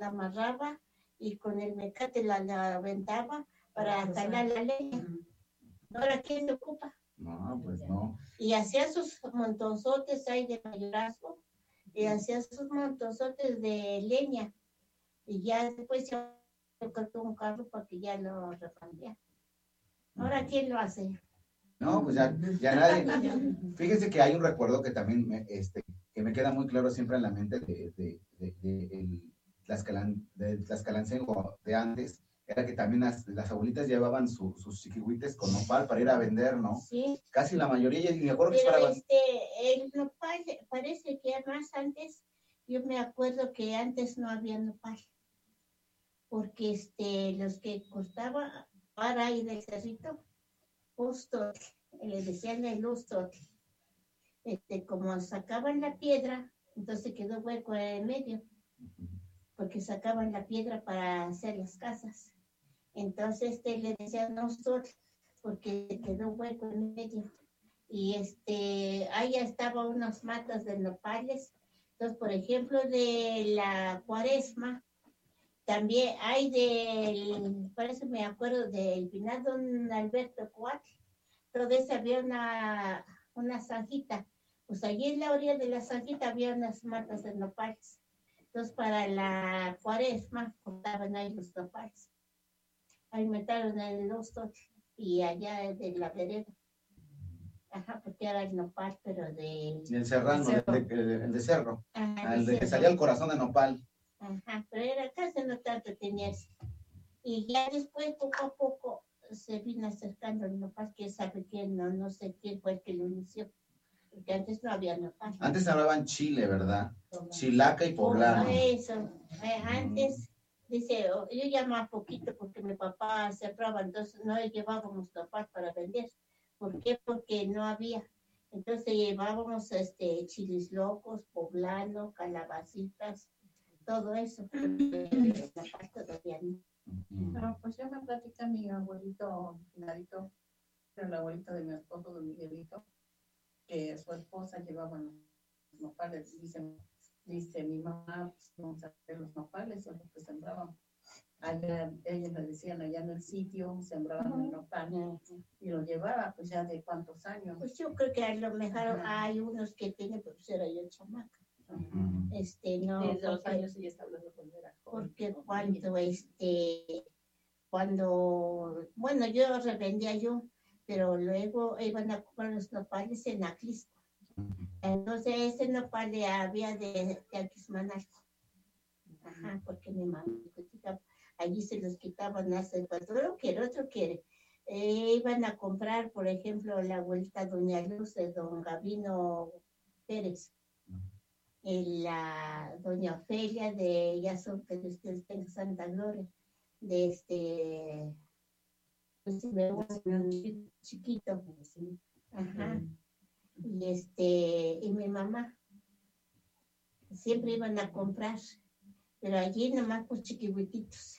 la amarraba y con el mecate la aventaba para calar la leña. Ahora, ¿quién se ocupa? No, pues no. Y hacía sus montonzotes ahí de mayorazgo, y hacía sus montonzotes de leña, y ya después se cortó un carro para que ya lo repandía. Ahora, ¿quién lo hace? No, pues ya nadie. Fíjense que hay un recuerdo que también que me queda muy claro siempre en la mente de Tlaxcalancingo de antes, era que también las abuelitas llevaban sus chiquihuites con nopal para ir a vender, ¿no? Sí. Casi la mayoría, y me acuerdo que Pero esperaban. el nopal parece que más antes, yo me acuerdo que antes no había nopal, porque los que costaban para ir del cerrito, justo, le decían el justo, como sacaban la piedra, entonces quedó hueco en medio, porque sacaban la piedra para hacer las casas. Entonces le decían justo, porque quedó hueco en medio. Y ahí estaban unas matas de nopales. Entonces, por ejemplo, de la Cuaresma, también hay por eso me acuerdo del Pinar Don Alberto Cuatro, todo eso había una zanjita. Pues allí en la orilla de la zanjita había unas matas de nopales. Entonces, para la Cuaresma, cortaban ahí los nopales. Ahí metieron en los dos y allá de la vereda. Ajá, porque era el nopal, pero el serrano, el de cerro. Ajá, el de que salía el corazón de nopal. Ajá, pero era casi no tanto tenía eso. Y ya después, poco a poco, se vino acercando el nopal, que sabe quién, no sé quién fue el que lo inició. Porque antes no había nopal. Antes hablaban chile, ¿verdad? Chilaca y poblano. Eso, antes, dice, yo llamaba poquito porque mi papá sembraba, entonces no llevábamos nopal para vender. ¿Por qué? Porque no había. Entonces llevábamos chiles locos, poblano, calabacitas, todo eso. Nopal todavía no. No, pues yo me platica mi abuelito, Pilarito, el abuelito de mi esposo, don Miguelito, que su esposa llevaba los nopales. Dice mi mamá, pues vamos a hacer los nopales, lo que sembraban. Allá, ellos le decían, allá en el sitio sembraban el nopal y lo llevaba, pues ya de cuántos años. Pues yo creo que a lo mejor hay unos que tienen, pero pues era yo chamaca. No. De 2 años ella está hablando con era joven. Porque bueno, yo revendía yo, pero luego iban a comprar los nopales en Aclisco. Entonces ese nopal había de Aquismanalco. Ajá, porque mi mamá allí se los quitaban hace cuatro, lo quiere, otro quiere. Iban a comprar, por ejemplo, la abuelita Doña Luz de don Gabino Pérez, la Doña Ofelia de Yason Pérez, que está en Santa Gloria, de pues chiquito, ajá, y mi mamá, siempre iban a comprar, pero allí nomás pues chiquihuititos.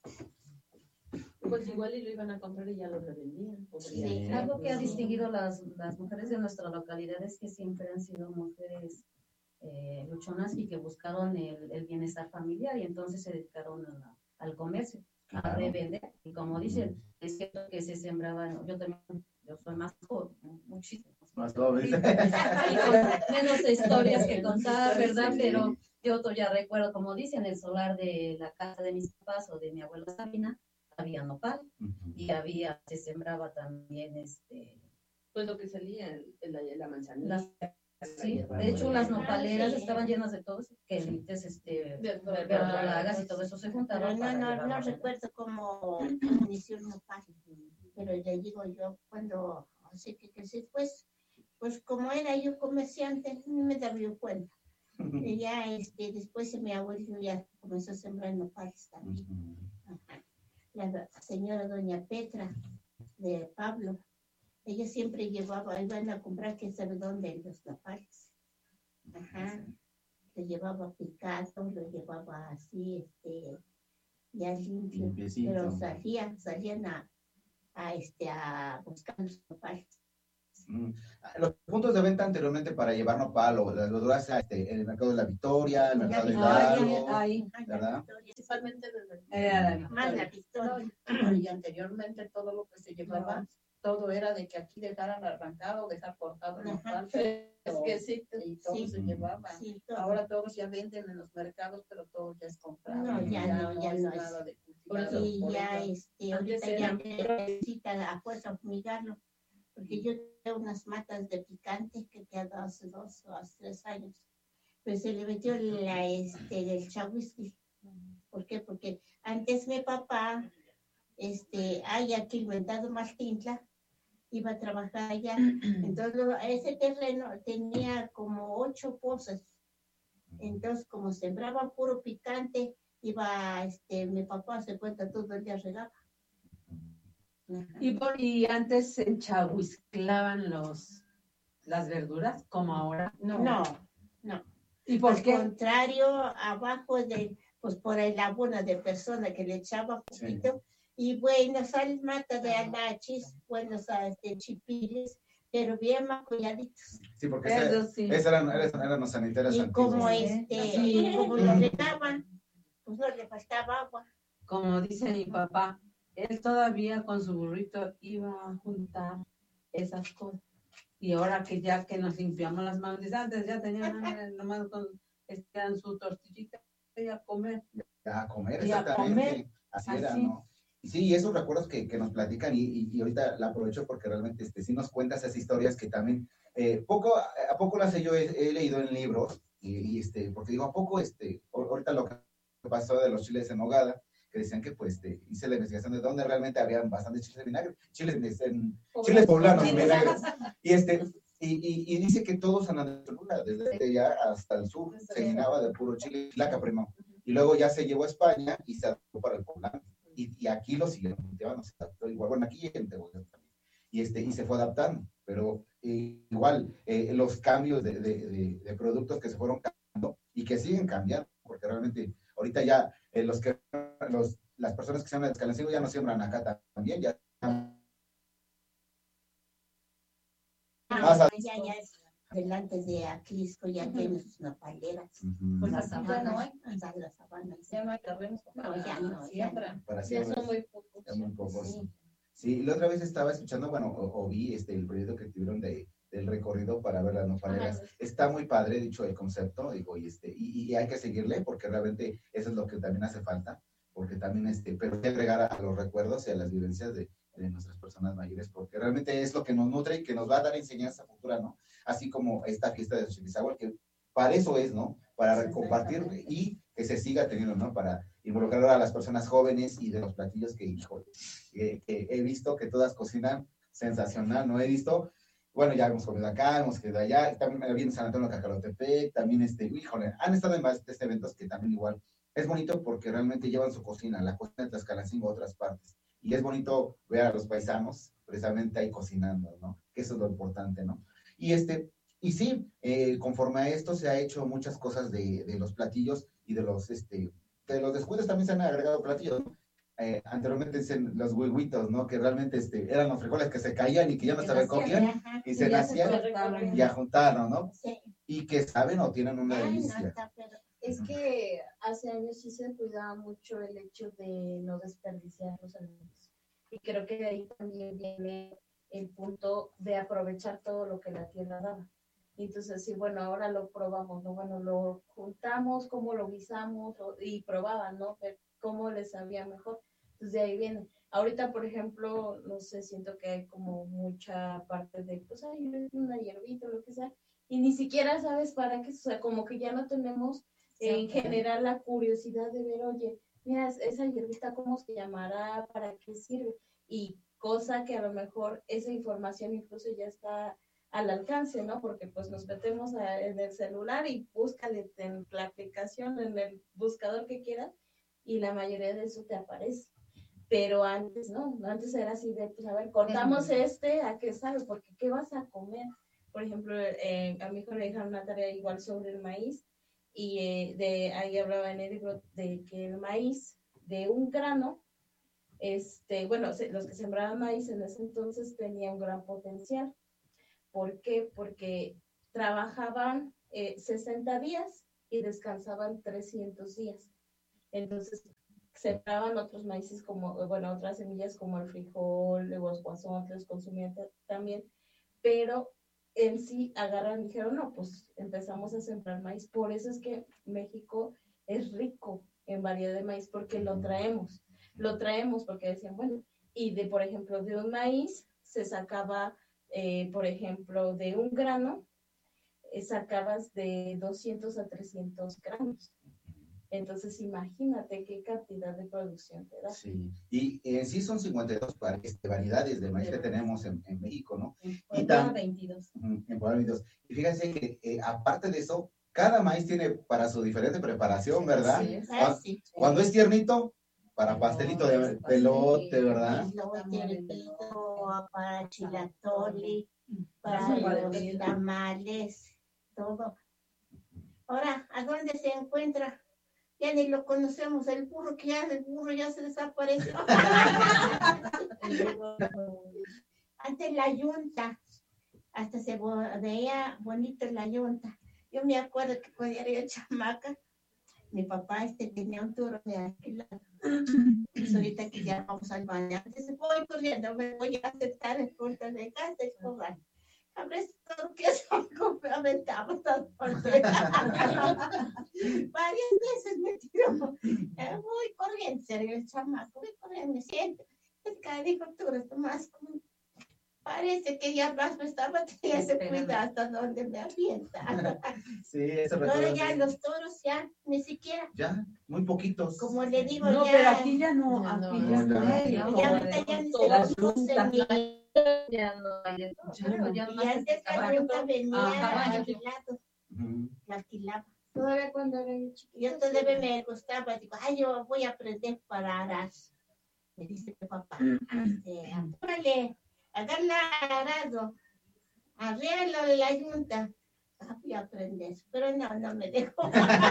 Pues igual y lo iban a comprar y ya lo revendían. Sí. Algo que ha distinguido las mujeres de nuestra localidad es que siempre han sido mujeres luchonas y que buscaron el bienestar familiar y entonces se dedicaron al comercio, a revender. Y como dicen, es cierto que se sembraban, yo soy más joven, muchísimo más joven, y con menos historias que contar, ¿verdad? Pero yo ya recuerdo, como dicen, el solar de la casa de mis papás o de mi abuela Sabina, había nopal y se sembraba también pues lo que salía en la manzanilla. Sí, de hecho las nopaleras estaban llenas de todos quelites, verdolagas y todo eso se juntaba. No recuerdo cómo inició el nopal, pero le digo yo cuando así que después, pues como era yo comerciante, no me daba yo cuenta. Y ya después mi abuelo ya comenzó a sembrar nopales también. Ajá. La señora doña Petra de Pablo, ella siempre iban a comprar, quién sabe dónde, los nopales. Ajá. Lo llevaba picado, lo llevaba así, ya limpio. Pero salían a buscar los nopales. Los puntos de venta anteriormente para llevar nopal o las verduras, el mercado de la Victoria, el mercado de Hidalgo, Ahí. ¿verdad? Principalmente desde Era la Más la Victoria. y anteriormente todo lo que se llevaba, todo era de que aquí dejaran arrancado, dejar cortado en los Ajá. partes, Es que sí, y todo Sí. se llevaba. Sí, todo. Ahora todos ya venden en los mercados, pero todo ya es comprado. No, ya no, ya es no es. nada de Por eso, Y ya, ahorita Antes ya era- necesita a fuerza fumigarlo, porque yo tengo unas matas de picante que quedó hace 2 o hace 3 años. Pues se le metió el chahuisqui. ¿Por qué? Porque antes mi papá, hay aquí inventado Martintla, iba a trabajar allá. Entonces, ese terreno tenía como 8 pozas. Entonces, como sembraba puro picante, iba, mi papá se cuenta todo el día regaba. Y antes se enchahuizclaban las verduras, como ahora. No. ¿Y por Al qué? contrario, abajo pues por el abono de persona que le echaba poquito, y buenos al mata de alachis, buenos chipiles, pero bien maculladitos. Sí, porque Eso sí. esas eran los sanitarios Y antiguos. como Sí. como lo regaban, pues no le faltaba agua. Como dice mi papá, él todavía con su burrito iba a juntar esas cosas. Y ahora que nos limpiamos las manos, dice, antes ya tenían hambre, nomás dan su tortillita y a comer. A comer, Y a exactamente. comer, Así era, así. ¿no? Y sí, esos recuerdos que nos platican, y ahorita la aprovecho porque realmente sí nos cuenta esas historias que también, a poco las yo he leído en libros, porque digo, ¿a poco ahorita lo que pasó de los chiles en nogada, que decían que pues hice la investigación de dónde realmente habían bastantes chiles de vinagre, chiles poblanos en vinagre. Y dice que todos San Andrés Cholula, desde allá hasta el sur, se llenaba de puro chile, laca primero. Y luego ya se llevó a España y se adaptó para el poblano. Y aquí lo siguieron cultivando, se adaptó igual, bueno, aquí en Tehuacán también. Y se fue adaptando, pero igual los cambios de productos que se fueron cambiando y que siguen cambiando, porque realmente ahorita ya las personas que se llaman Escalacingo ya no siembran acá también, ya. Ya es delante de Aclisco, ya tiene sus nopaleras. Uh-huh. Las sabanas. Las sabanas. Ya no hay terrenos No, ya no. siembra. Para Ya siembra. son muy pocos. Ya muy pocos. Sí. Sí, la otra vez estaba escuchando, bueno, o vi el proyecto que tuvieron del recorrido para ver las nopaleras. Está muy padre, dicho el concepto, digo, y hay que seguirle porque realmente eso es lo que también hace falta, porque también, pero hay que agregar a los recuerdos y a las vivencias de nuestras personas mayores, porque realmente es lo que nos nutre y que nos va a dar enseñanza futura, ¿no? Así como esta fiesta de Xochitl, que para eso es, ¿no? Para compartir y que se siga teniendo, ¿no? Para involucrar a las personas jóvenes y de los platillos que he visto que todas cocinan sensacional, ¿no? He visto, bueno, ya hemos comido acá, hemos comido allá, también me viene San Antonio Cacalotepec, también híjole, han estado en bastantes eventos que también igual es bonito porque realmente llevan su cocina, la cocina de Tlaxcalancingo a otras partes. Y es bonito ver a los paisanos precisamente ahí cocinando, ¿no? Que eso es lo importante, ¿no? Y sí, conforme a esto se ha hecho muchas cosas de los platillos y de los descuidos también se han agregado platillos, ¿no? Anteriormente dicen los huehuitos, ¿no? Que realmente eran los frijoles que se caían y que ya no se recogían y se nacían y a juntarnos, ¿no? Sí. Y que saben o tienen una Ay, no, delicia. está, pero Es que hace años sí se cuidaba mucho el hecho de no desperdiciar los alimentos. Y creo que de ahí también viene el punto de aprovechar todo lo que la tierra daba. Y entonces, sí, bueno, ahora lo probamos, ¿no? Bueno, lo juntamos, cómo lo guisamos y probaban, ¿no? Ver cómo les sabía mejor. Entonces, de ahí viene. Ahorita, por ejemplo, no sé, siento que hay como mucha parte de, pues, ay, una hierbita, lo que sea, y ni siquiera sabes para qué, o sea, como que ya no tenemos en general la curiosidad de ver, oye, mira, esa hierbita, ¿cómo se llamará? ¿Para qué sirve? Y cosa que a lo mejor esa información incluso ya está al alcance, ¿no? Porque pues nos metemos en el celular y búscale en la aplicación, en el buscador que quieras, y la mayoría de eso te aparece. Pero antes, ¿no? Antes era así de, pues a ver, cortamos ¿a qué sabe? Porque ¿qué vas a comer? Por ejemplo, a mi hijo le dejaron una tarea igual sobre el maíz, y ahí hablaba en el libro de que el maíz de un grano, bueno, los que sembraban maíz en ese entonces tenían un gran potencial, ¿Por qué? Porque trabajaban 60 días y descansaban 300 días. Entonces, sembraban otros maíces como, bueno, otras semillas como el frijol, los guasontles, consumían también, pero en sí agarran y dijeron, no, pues empezamos a sembrar maíz. Por eso es que México es rico en variedad de maíz, porque lo traemos porque decían, bueno, y de, por ejemplo, de un maíz se sacaba, por ejemplo, de un grano, sacabas de 200 a 300 gramos. Entonces, imagínate qué cantidad de producción te da. Sí, y en sí son 52 variedades de maíz que tenemos en México, ¿no? En Y Puebla 22. En Puebla 22. Y fíjense que aparte de eso, cada maíz tiene para su diferente preparación, ¿verdad? Sí. Cuando es tiernito, para pastelito de elote, ¿verdad? Para chilatoli, para los tamales, todo. Ahora, ¿a dónde se encuentra? Ya ni lo conocemos, el burro ya se desapareció. Antes la yunta, hasta se veía bonito la yunta. Yo me acuerdo que cuando era yo chamaca, mi papá tenía un turno de alquilado. Pues ahorita que ya vamos al baño, antes voy corriendo, me voy a aceptar el punto de casa y jugar. Abres todo que eso, aventamos todo por varias veces me tiró. Voy corriendo, serio, el chamaco, voy corriendo, me siento. El cara dijo, tú eres más como... Parece que ya más me estaba teniendo ese cuidado hasta donde me avienta. Sí, eso Ahora ya los toros ya, ni siquiera. Ya, muy poquitos. Como le digo, No, ya. pero aquí ya no, Ya no, aquí no, ya ya no no. hay, Ya ¿no? ahorita ya ni se Las conocen frutas. ni... Ya no hay de todo, Ya pero no. ya Y más antes la yunta venía Ajá, alquilado, la alquilaba. Todavía cuando era Yo todavía me gustaba, digo, ay, yo voy a aprender para arar. Me dice mi papá, apúrale, agarra arado, arréalo de la yunta. Voy a aprender, pero no me dejó.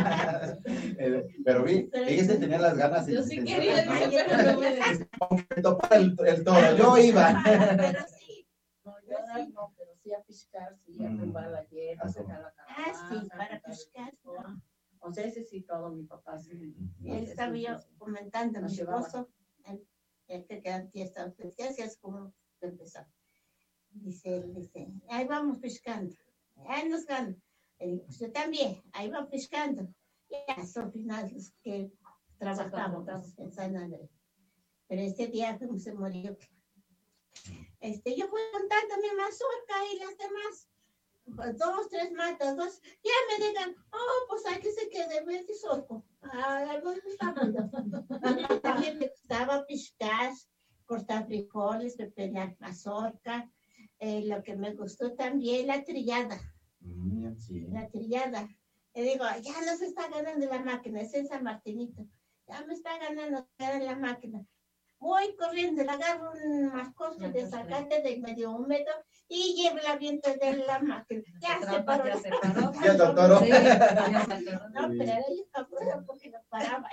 Pero fíjese, tenía las ganas. Yo sí quería, pero no me dejó. Me topaba el toro, yo iba. Pero sí. No, yo no, pero sí a piscar, sí, a tumbar la hierba, sacar la calabaza. Sí, para pescar. O sea, ese sí todo mi papá, sí. Él estaba yo comentando a mi Nos llevaba. esposo, el que queda en fiesta, ya es como empezar. Dice, ahí vamos pescando, ahí nos ganan. Le digo, pues yo también, ahí vamos pescando. Ya son finales los que trabajábamos en San Andrés. Pero este día como se murió. Yo fui contando mi mazorca y las demás. 2, 3 matas, 2, ya me digan, pues hay que se quede, ves y sorco. Algo también me gustaba pescar, cortar frijoles, pepenar mazorca. Lo que me gustó también, la trillada. Sí. La trillada. Le digo, ya no se está ganando la máquina, es en San Martinito. Ya me está ganando la máquina. Voy corriendo, le agarro un mascote de zacate de medio húmedo y llevo la viento de la máquina. Ya se paró. Ya, doctor. Sí, ya se atoró. No, pero era yo cabrona porque no paraba.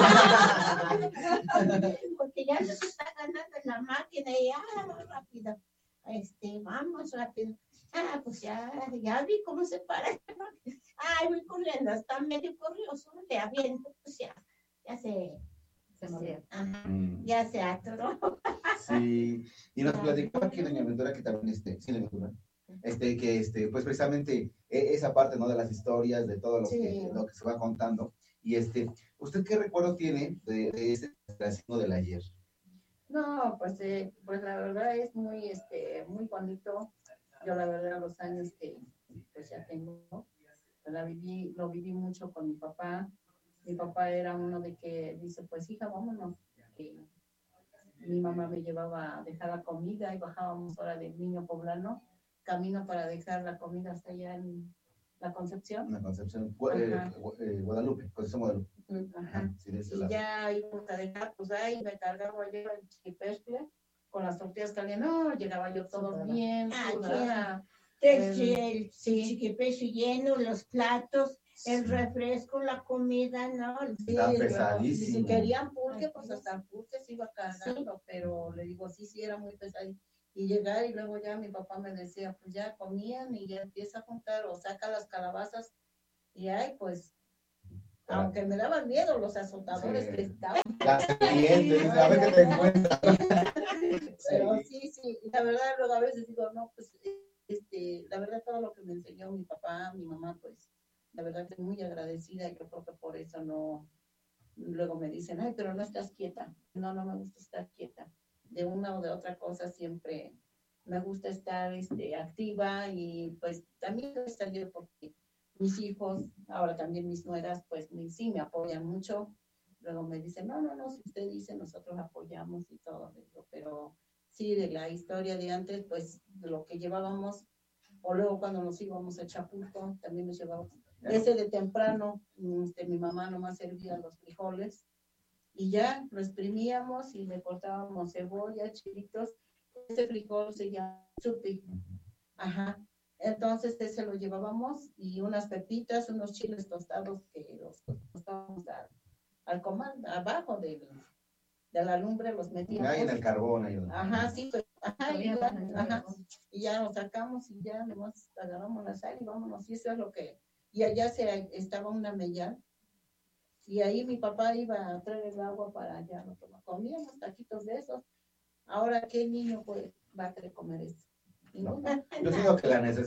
Porque ya no se está ganando la máquina y rápido. Vamos rápido. Pues ya vi cómo se para. Voy corriendo, está medio corrioso, le aviento, pues ya se murió. Ya se atoró. Sí, y nos platicaba aquí doña Ventura que también, sí, doña Ventura, pues precisamente esa parte, ¿no? De las historias, de todo lo que se va contando. Y ¿usted qué recuerdo tiene de ese trasino del ayer? No, pues la verdad es muy bonito. Yo la verdad los años que pues ya tengo, lo viví mucho con mi papá. Mi papá era uno de que dice, pues hija, vámonos. Mi mamá me llevaba a dejar la comida y bajábamos ahora del Niño Poblano, camino para dejar la comida hasta allá en la Concepción. La Concepción, Guadalupe, Concepción Guadalupe. Ajá. Sí, de ese Y lado. ya íbamos a dejar, pues ahí me cargaba yo el chiquipestle con las tortillas calientes. No, llegaba yo todo bien, sudada. El chiquipecho lleno, los platos, el refresco, la comida, ¿no? Está pesadísimo. Si querían pulque, pues hasta pulque se iba cargando, pero le digo, sí, era muy pesadito. y llegar y luego ya mi papá me decía, pues ya comían y ya empieza a juntar o saca las calabazas y ay, pues, aunque me daban miedo los azotadores Sí. que estaban. Las serpientes, a ver qué te encuentras. Pero sí, la verdad, luego a veces digo, no, pues, la verdad, todo lo que me enseñó mi papá, mi mamá, pues, la verdad, estoy muy agradecida. Yo creo que por eso no, luego me dicen, ay, pero no estás quieta. No, no me gusta estar quieta. De una o de otra cosa siempre me gusta estar activa y pues también estar yo porque mis hijos, ahora también mis nueras, pues sí me apoyan mucho. Luego me dicen, no, no, no, si usted dice, nosotros apoyamos y todo eso, pero sí, de la historia de antes, pues de lo que llevábamos, o luego cuando nos íbamos a Chapulco, también nos llevábamos. Ese de temprano, mi mamá nomás servía los frijoles y ya lo exprimíamos y le cortábamos cebolla, chilitos. Ese frijol se llama chupi. Ajá. Entonces ese lo llevábamos y unas pepitas, unos chiles tostados que los tostábamos al comando, abajo de la lumbre los metíamos. Ahí en el carbón. Ahí. Ajá, sí, pues, ajá, y ya lo sacamos y ya nomás agarramos la sal y vámonos. Y eso es lo que, y allá estaba una mellal y ahí mi papá iba a traer el agua para allá, lo comíamos taquitos de esos. Ahora, ¿qué niño pues va a querer comer eso? No. Yo digo que la necesidad